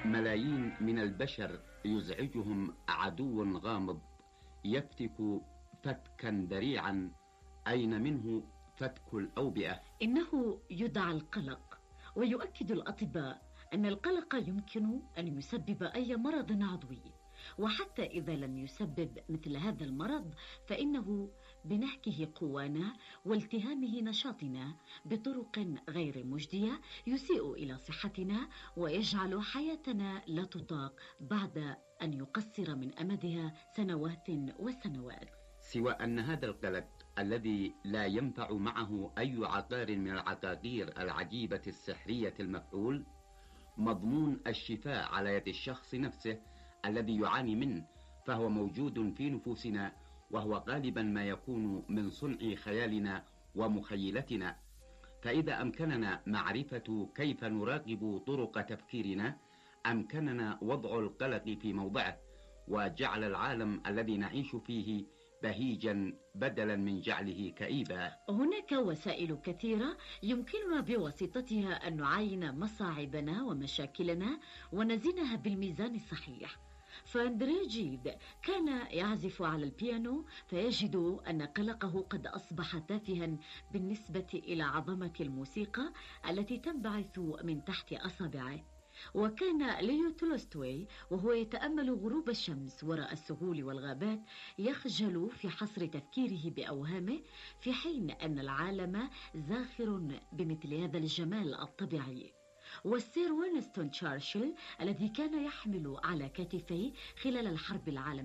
ملايين من البشر يزعجهم عدو غامض يفتك فتكا ذريعا، أين منه فتك الأوبئة؟ إنه يدعى القلق، ويؤكد الأطباء أن القلق يمكن أن يسبب أي مرض عضوي، وحتى إذا لم يسبب مثل هذا المرض فإنه بنهكه قوانا والتهامه نشاطنا بطرق غير مجدية يسيء إلى صحتنا ويجعل حياتنا لا تطاق بعد أن يقصر من أمدها سنوات وسنوات. سوى أن هذا القلق الذي لا ينفع معه أي عقار من العقاقير العجيبة السحرية المفعول مضمون الشفاء على يد الشخص نفسه الذي يعاني منه، فهو موجود في نفوسنا، وهو غالبا ما يكون من صنع خيالنا ومخيلتنا. فإذا أمكننا معرفة كيف نراقب طرق تفكيرنا أمكننا وضع القلق في موضعه، وجعل العالم الذي نعيش فيه بهيجا بدلا من جعله كئيبا. هناك وسائل كثيرة يمكننا بواسطتها أن نعاين مصاعبنا ومشاكلنا ونزنها بالميزان الصحيح. فأندري جيد كان يعزف على البيانو فيجد أن قلقه قد أصبح تافها بالنسبة إلى عظمة الموسيقى التي تنبعث من تحت أصابعه. وكان ليو تولستوي وهو يتأمل غروب الشمس وراء السهول والغابات يخجل في حصر تفكيره بأوهامه، في حين أن العالم زاخر بمثل هذا الجمال الطبيعي. والسير وينستون تشرشل الذي كان يحمل على كتفيه خلال الحرب العالمية